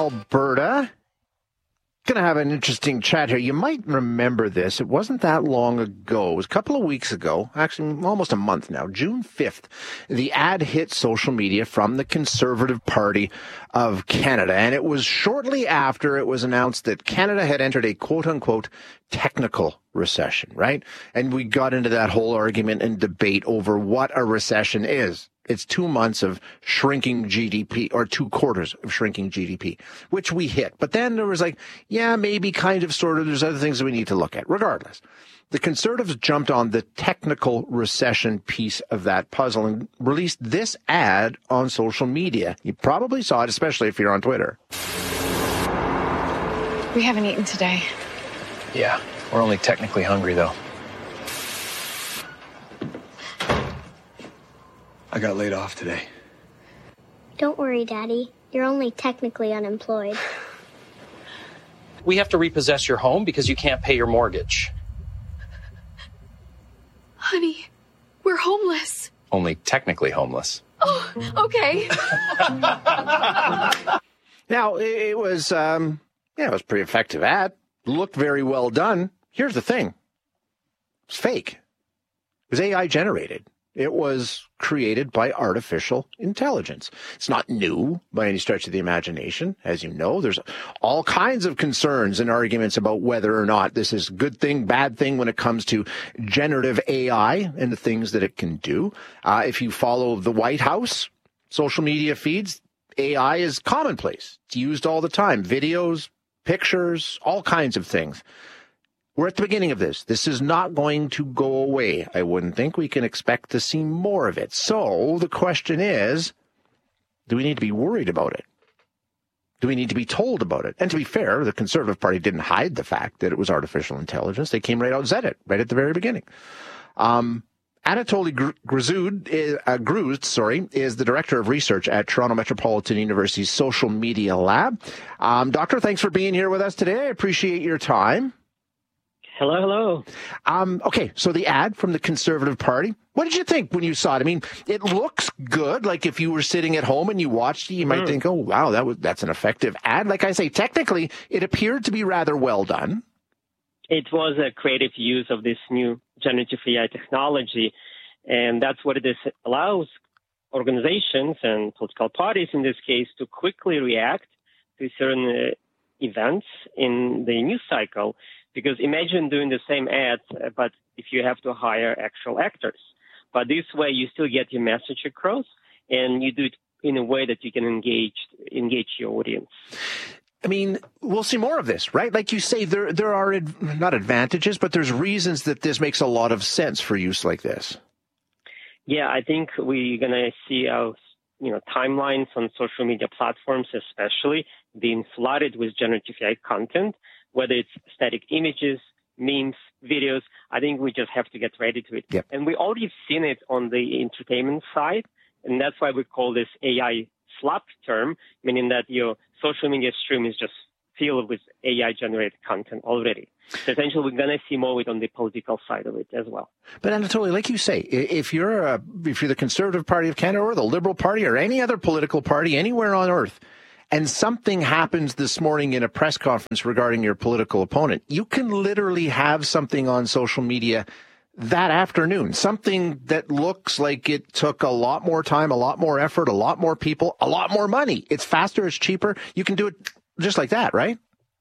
Alberta. Going to have an interesting chat here. You might remember this. It wasn't that long ago. It was a couple of weeks ago, actually almost a month now, June 5th. The ad hit social media from the Conservative Party of Canada. And it was shortly after it was announced that Canada had entered a quote-unquote technical recession, right? And we got into that whole argument and debate over what a recession is. It's 2 months of shrinking GDP, or 2 quarters of shrinking GDP, which we hit. But then there was like, yeah, maybe kind of, sort of, there's other things that we need to look at. Regardless, the Conservatives jumped on the technical recession piece of that puzzle and released this ad on social media. You probably saw it, especially if you're on Twitter. We haven't eaten today. Yeah, we're only technically hungry, though. I got laid off today. Don't worry, Daddy. You're only technically unemployed. We have to repossess your home because you can't pay your mortgage. Honey, we're homeless. Only technically homeless. Oh, okay. Now, it was a pretty effective ad. Looked very well done. Here's the thing. It's fake. It was AI generated. It was created by artificial intelligence. It's not new by any stretch of the imagination. As you know, there's all kinds of concerns and arguments about whether or not this is a good thing, bad thing when it comes to generative AI and the things that it can do. If you follow the White House social media feeds, AI is commonplace. It's used all the time. Videos, pictures, all kinds of things. We're at the beginning of this. This is not going to go away. I wouldn't think. We can expect to see more of it. So the question is, do we need to be worried about it? Do we need to be told about it? And to be fair, the Conservative Party didn't hide the fact that it was artificial intelligence. They came right out and said it right at the very beginning. Anatoly Gruzd is the Director of Research at Toronto Metropolitan University's Social Media Lab. Doctor, thanks for being here with us today. I appreciate your time. Hello. Okay, so the ad from the Conservative Party, what did you think when you saw it? I mean, it looks good. Like if you were sitting at home and you watched it, you might think, oh, wow, that's an effective ad. Like I say, technically, it appeared to be rather well done. It was a creative use of this new generative AI technology, and that's what it is. Allows organizations and political parties, in this case, to quickly react to certain events in the news cycle. Because imagine doing the same ad, but if you have to hire actual actors. But this way, you still get your message across, and you do it in a way that you can engage your audience. I mean, we'll see more of this, right? Like you say, there are not advantages, but there's reasons that this makes a lot of sense for use like this. Yeah, I think we're going to see our timelines on social media platforms, especially being flooded with generative AI content. Whether it's static images, memes, videos, I think we just have to get ready to it. Yep. And we already seen it on the entertainment side, and that's why we call this AI slap term, meaning that your social media stream is just filled with AI-generated content already. So essentially, we're going to see more of it on the political side of it as well. But Anatoly, like you say, if you're the Conservative Party of Canada or the Liberal Party or any other political party anywhere on earth, and something happens this morning in a press conference regarding your political opponent, you can literally have something on social media that afternoon, something that looks like it took a lot more time, a lot more effort, a lot more people, a lot more money. It's faster, it's cheaper. You can do it just like that, right?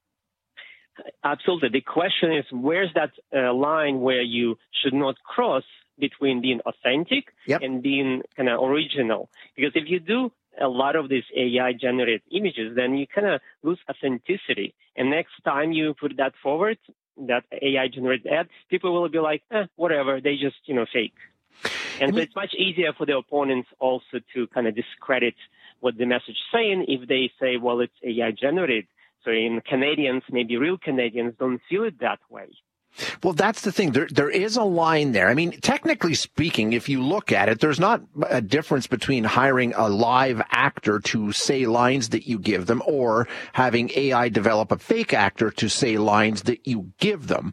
Absolutely. The question is, where's that line where you should not cross between being authentic and being kind of original? Because if you do a lot of these AI-generated images, then you kind of lose authenticity. And next time you put that forward, that AI-generated ad, people will be like, whatever, they just, fake. And so it's much easier for the opponents also to kind of discredit what the message is saying if they say, well, it's AI-generated. So in Canadians, maybe real Canadians don't feel it that way. Well, that's the thing. There is a line there. I mean, technically speaking, if you look at it, there's not a difference between hiring a live actor to say lines that you give them or having AI develop a fake actor to say lines that you give them.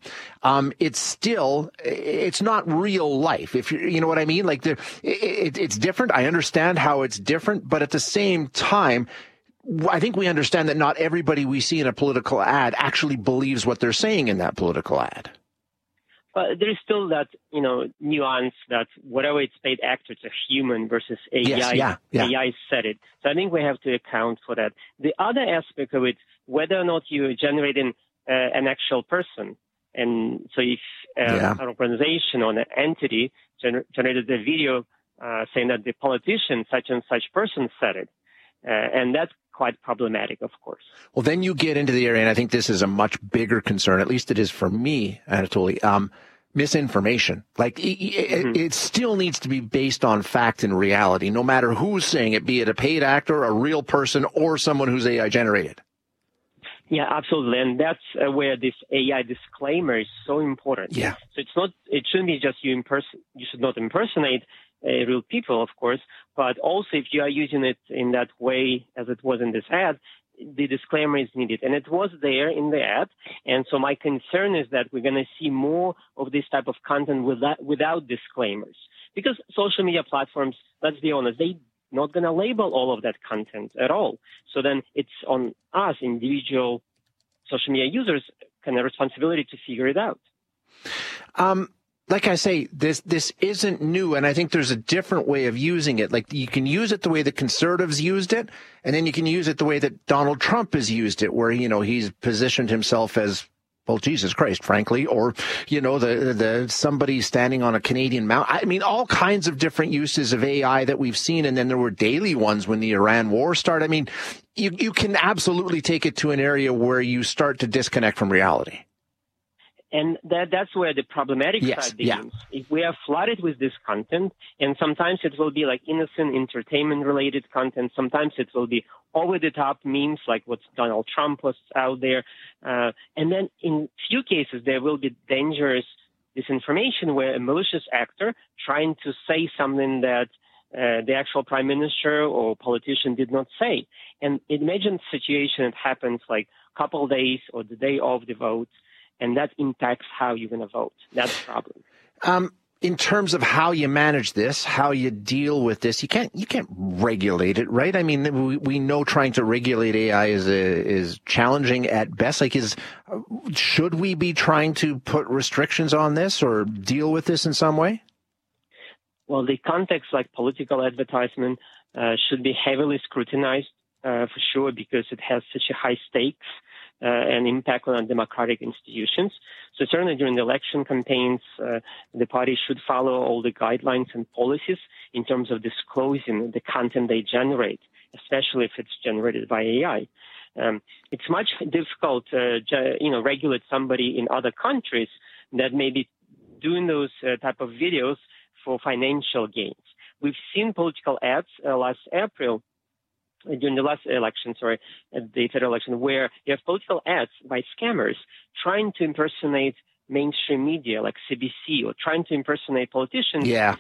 It's not real life. If you know what I mean? Like it's different. I understand how it's different, but at the same time, I think we understand that not everybody we see in a political ad actually believes what they're saying in that political ad. But there's still that, nuance that whatever it's paid actor, it's a human versus AI. Yes, AI said it. So I think we have to account for that. The other aspect of it, whether or not you're generating an actual person, and so if an organization or an entity generated a video saying that the politician, such and such person said it, and that's quite problematic, of course. Well, then you get into the area, and I think this is a much bigger concern, at least it is for me, Anatoly, misinformation. Like, it still needs to be based on fact and reality, no matter who's saying it, be it a paid actor, a real person, or someone who's AI generated. Yeah, absolutely. And that's where this AI disclaimer is so important. Yeah. So it shouldn't be just you should not impersonate real people, of course, but also if you are using it in that way as it was in this ad, the disclaimer is needed. And it was there in the ad. And so my concern is that we're going to see more of this type of content without disclaimers. Because social media platforms, let's be honest, they're not going to label all of that content at all. So then it's on us, individual social media users, kind of responsibility to figure it out. Like I say, this isn't new, and I think there's a different way of using it. Like, you can use it the way the conservatives used it, and then you can use it the way that Donald Trump has used it, where, he's positioned himself as, well, Jesus Christ, frankly, or, the somebody standing on a Canadian mountain. I mean, all kinds of different uses of AI that we've seen, and then there were daily ones when the Iran war started. I mean, you can absolutely take it to an area where you start to disconnect from reality. And that's where the problematic side begins. Yeah. If we are flooded with this content, and sometimes it will be like innocent entertainment-related content, sometimes it will be over-the-top memes like what Donald Trump was out there, and then in few cases there will be dangerous disinformation where a malicious actor trying to say something that the actual prime minister or politician did not say. And imagine a situation that happens like a couple of days or the day of the vote, and that impacts how you're going to vote. That's the problem. In terms of how you manage this, how you deal with this, you can't regulate it, right? I mean, we know trying to regulate AI is challenging at best. Like, should we be trying to put restrictions on this or deal with this in some way? Well, the context like political advertisement should be heavily scrutinized for sure, because it has such a high stakes and impact on democratic institutions. So certainly during the election campaigns, the party should follow all the guidelines and policies in terms of disclosing the content they generate, especially if it's generated by AI. It's much difficult to, regulate somebody in other countries that may be doing those type of videos for financial gains. We've seen political ads last April, during the last election, the federal election, where you have political ads by scammers trying to impersonate mainstream media like CBC, or trying to impersonate politicians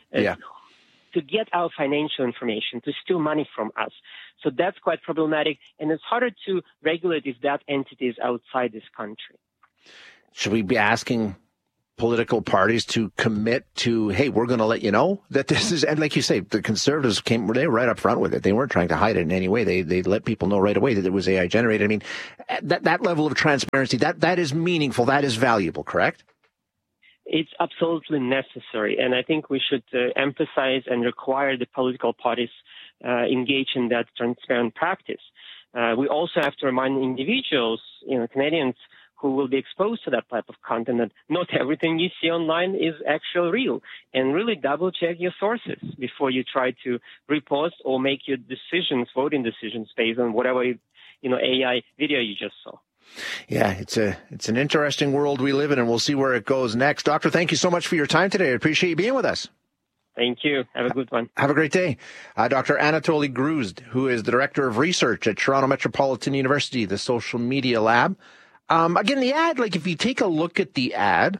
to get our financial information, to steal money from us. So that's quite problematic, and it's harder to regulate if that entity is outside this country. Should we be asking political parties to commit to, hey, we're going to let you know that this is, and like you say, the conservatives they were right up front with it. They weren't trying to hide it in any way. They let people know right away that it was AI generated. I mean, that level of transparency, that is meaningful. That is valuable, correct? It's absolutely necessary. And I think we should emphasize and require the political parties engage in that transparent practice. We also have to remind individuals, Canadians, who will be exposed to that type of content, that not everything you see online is actually real. And really double check your sources before you try to repost or make your voting decisions based on whatever, AI video you just saw. Yeah, it's an interesting world we live in, and we'll see where it goes next. Doctor, thank you so much for your time today. I appreciate you being with us. Thank you. Have a good one. Have a great day. Dr. Anatoly Gruzd, who is the Director of Research at Toronto Metropolitan University, the Social Media Lab. Again, the ad, like if you take a look at the ad,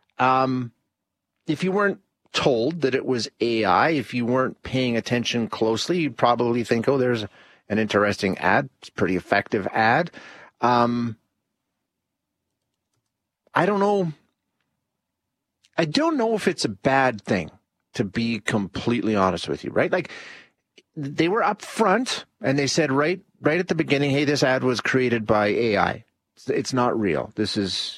if you weren't told that it was AI, if you weren't paying attention closely, you'd probably think, oh, there's an interesting ad. It's a pretty effective ad. I don't know. I don't know if it's a bad thing, to be completely honest with you, right? Like, they were up front and they said, right, right at the beginning, hey, this ad was created by AI. It's not real. This is,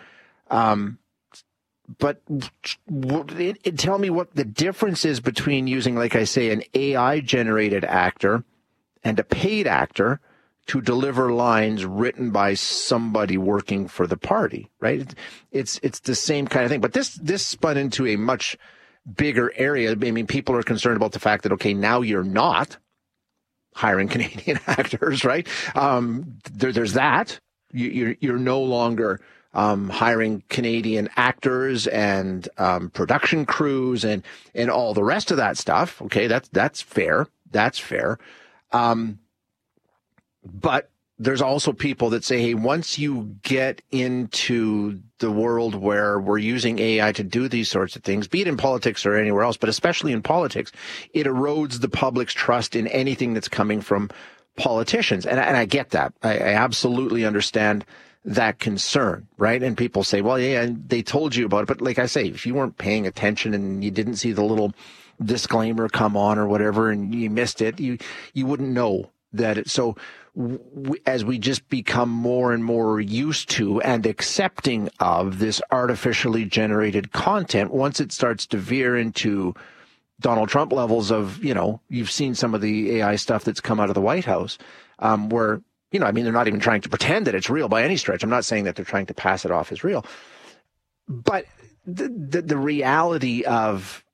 but tell me what the difference is between using, like I say, an AI-generated actor and a paid actor to deliver lines written by somebody working for the party, right? It's the same kind of thing. But this spun into a much bigger area. I mean, people are concerned about the fact that, okay, now you're not hiring Canadian actors, right? There's that. You're no longer hiring Canadian actors and production crews and all the rest of that stuff. Okay, that's fair. That's fair. But there's also people that say, hey, once you get into the world where we're using AI to do these sorts of things, be it in politics or anywhere else, but especially in politics, it erodes the public's trust in anything that's coming from politicians. And I get that. I absolutely understand that concern, right? And people say, well, yeah, they told you about it. But like I say, if you weren't paying attention and you didn't see the little disclaimer come on or whatever, and you missed it, you wouldn't know that. So as we just become more and more used to and accepting of this artificially generated content, once it starts to veer into Donald Trump levels of, you've seen some of the AI stuff that's come out of the White House, where, they're not even trying to pretend that it's real by any stretch. I'm not saying that they're trying to pass it off as real, but the reality of,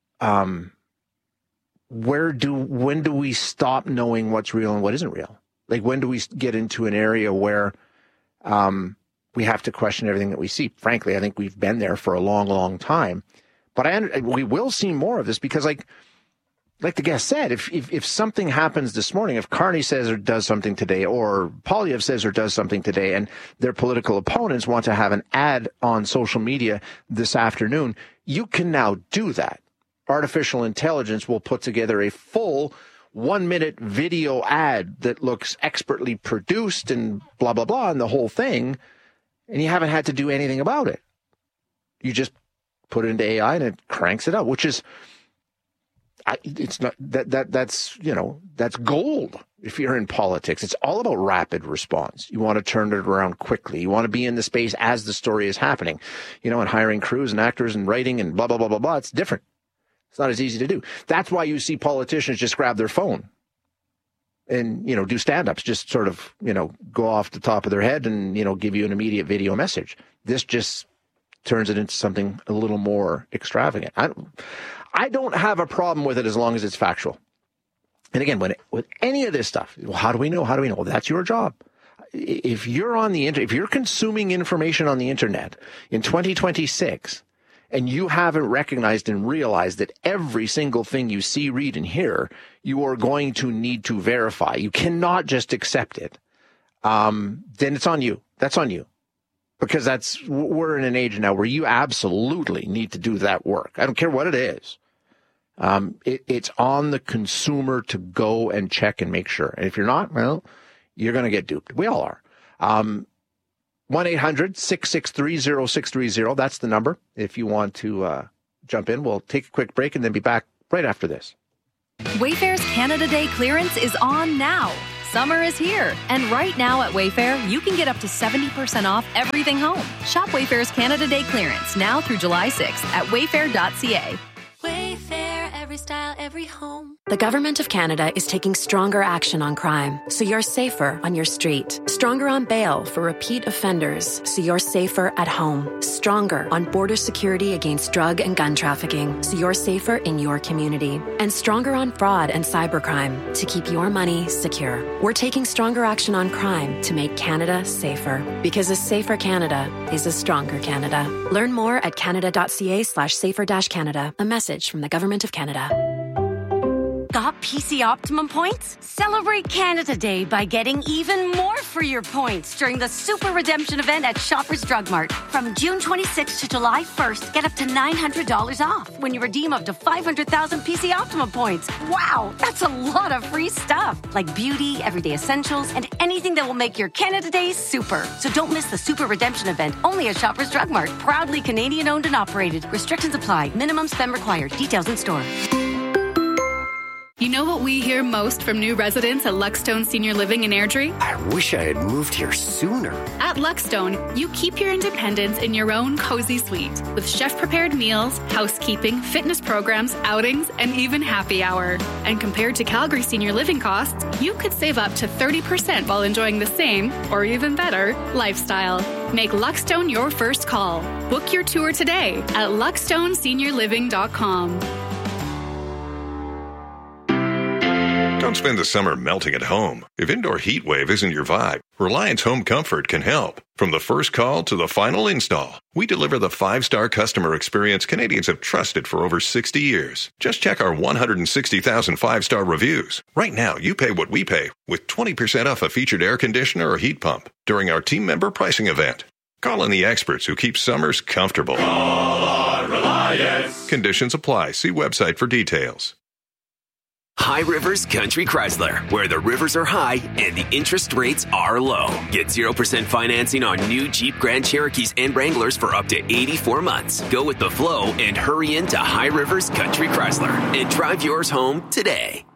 when do we stop knowing what's real and what isn't real? Like, when do we get into an area where we have to question everything that we see? Frankly, I think we've been there for a long, long time. But we will see more of this because, like the guest said, if something happens this morning, if Carney says or does something today, or Poilievre says or does something today, and their political opponents want to have an ad on social media this afternoon, you can now do that. Artificial intelligence will put together a full 1-minute video ad that looks expertly produced and blah, blah, blah, and the whole thing. And you haven't had to do anything about it. You just put it into AI and it cranks it out, which is, it's not that's gold. If you're in politics, it's all about rapid response. You want to turn it around quickly. You want to be in the space as the story is happening, and hiring crews and actors and writing and blah, blah, blah, blah, blah. It's different. It's not as easy to do. That's why you see politicians just grab their phone and, do stand-ups, just sort of, go off the top of their head and, give you an immediate video message. This just turns it into something a little more extravagant. I don't have a problem with it as long as it's factual. And again, with any of this stuff, well, how do we know? Well, that's your job. If you're on the if you're consuming information on the internet in 2026, and you haven't recognized and realized that every single thing you see, read, and hear, you are going to need to verify. You cannot just accept it. Then it's on you. That's on you. Because we're in an age now where you absolutely need to do that work. I don't care what it is. It's on the consumer to go and check and make sure. And if you're not, well, you're going to get duped. We all are. 1-800-663-0630. That's the number. If you want to jump in, we'll take a quick break and then be back right after this. Wayfair's Canada Day clearance is on now. Summer is here, and right now at Wayfair, you can get up to 70% off everything home. Shop Wayfair's Canada Day clearance now through July 6th at wayfair.ca. Wayfair, every style, every home. The Government of Canada is taking stronger action on crime, so you're safer on your street. Stronger on bail for repeat offenders, so you're safer at home. Stronger on border security against drug and gun trafficking, so you're safer in your community. And stronger on fraud and cybercrime, to keep your money secure. We're taking stronger action on crime to make Canada safer. Because a safer Canada is a stronger Canada. Learn more at canada.ca/safer-Canada. A message from the Government of Canada. Got PC Optimum points? Celebrate Canada Day by getting even more for your points during the Super Redemption event at Shoppers Drug Mart. From June 26th to July 1st, get up to $900 off when you redeem up to 500,000 PC Optimum points. Wow, that's a lot of free stuff, like beauty, everyday essentials, and anything that will make your Canada Day super. So don't miss the Super Redemption event, only at Shoppers Drug Mart. Proudly Canadian owned and operated. Restrictions apply. Minimum spend required. Details in store. You know what we hear most from new residents at Luckstone Senior Living in Airdrie? I wish I had moved here sooner. At Luckstone, you keep your independence in your own cozy suite with chef-prepared meals, housekeeping, fitness programs, outings, and even happy hour. And compared to Calgary Senior Living costs, you could save up to 30% while enjoying the same, or even better, lifestyle. Make Luckstone your first call. Book your tour today at luckstoneseniorliving.com. Don't spend the summer melting at home. If indoor heat wave isn't your vibe, Reliance Home Comfort can help. From the first call to the final install, we deliver the 5-star customer experience Canadians have trusted for over 60 years. Just check our 160,000 5-star reviews. Right now, you pay what we pay with 20% off a featured air conditioner or heat pump during our team member pricing event. Call in the experts who keep summers comfortable. Call on Reliance. Conditions apply. See website for details. High Rivers Country Chrysler, where the rivers are high and the interest rates are low. Get 0% financing on new Jeep Grand Cherokees and Wranglers for up to 84 months. Go with the flow and hurry into High Rivers Country Chrysler and drive yours home today.